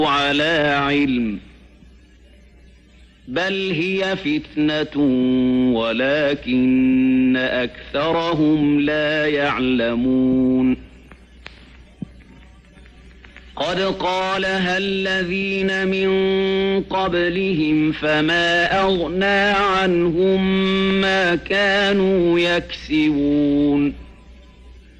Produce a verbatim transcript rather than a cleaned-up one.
على علم بل هي فتنة ولكن أكثرهم لا يعلمون قد قالها الذين من قبلهم فما أغنى عنهم ما كانوا يكسبون